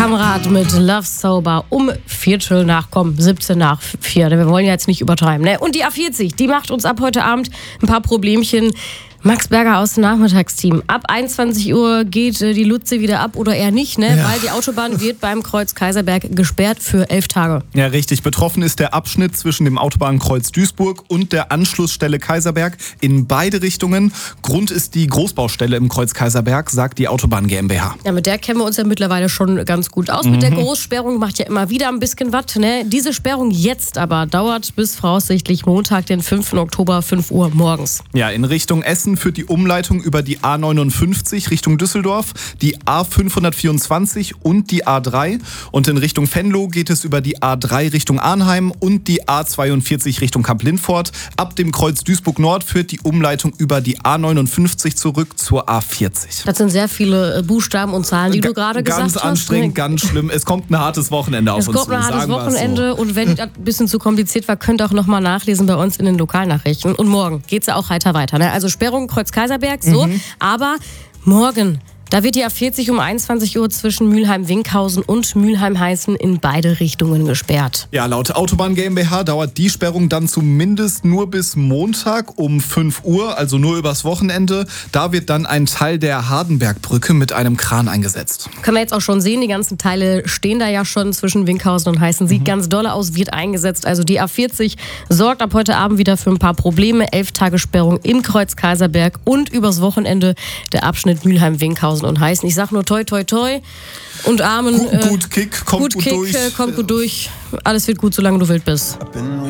Kamerad mit Love Sober um 17 nach 4. Wir wollen ja jetzt nicht übertreiben. Ne? Und die A40, die macht uns ab heute Abend ein paar Problemchen. Max Berger aus dem Nachmittagsteam. Ab 21 Uhr geht die Lutze wieder ab oder eher nicht, ne? Ja. Weil die Autobahn wird beim Kreuz Kaiserberg gesperrt für 11 Tage. Ja, richtig. Betroffen ist der Abschnitt zwischen dem Autobahnkreuz Duisburg und der Anschlussstelle Kaiserberg in beide Richtungen. Grund ist die Großbaustelle im Kreuz Kaiserberg, sagt die Autobahn GmbH. Ja, mit der kennen wir uns ja mittlerweile schon ganz gut aus. Mit der Großsperrung macht ja immer wieder ein bisschen was, ne? Diese Sperrung jetzt aber dauert bis voraussichtlich Montag, den 5. Oktober, 5 Uhr morgens. Ja, in Richtung Essen führt die Umleitung über die A59 Richtung Düsseldorf, die A524 und die A3. Und in Richtung Venlo geht es über die A3 Richtung Arnheim und die A42 Richtung Kamp-Lintfort. Ab dem Kreuz Duisburg Nord führt die Umleitung über die A59 zurück zur A40. Das sind sehr viele Buchstaben und Zahlen, die du gerade gesagt hast. Ganz anstrengend, ganz schlimm. Es kommt ein hartes Wochenende auf uns zu. Es kommt ein hartes Wochenende und wenn das ein bisschen zu kompliziert war, könnt ihr auch nochmal nachlesen bei uns in den Lokalnachrichten. Und morgen geht's ja auch weiter. Ne? Also Sperrung Kreuz Kaiserberg, so. Aber morgen, da wird die A40 um 21 Uhr zwischen Mülheim-Winkhausen und Mülheim-Heißen in beide Richtungen gesperrt. Ja, laut Autobahn GmbH dauert die Sperrung dann zumindest nur bis Montag um 5 Uhr, also nur übers Wochenende. Da wird dann ein Teil der Hardenbergbrücke mit einem Kran eingesetzt. Können wir jetzt auch schon sehen, die ganzen Teile stehen da ja schon zwischen Winkhausen und Heißen. Sieht ganz dolle aus, wird eingesetzt. Also die A40 sorgt ab heute Abend wieder für ein paar Probleme. 11 Tage Sperrung im Kreuz Kaiserberg und übers Wochenende der Abschnitt Mülheim-Winkhausen und Heißen. Ich sag nur toi, toi, toi und Amen. Gut Kick, kommt gut durch. Kommt gut durch. Alles wird gut, solange du wild bist.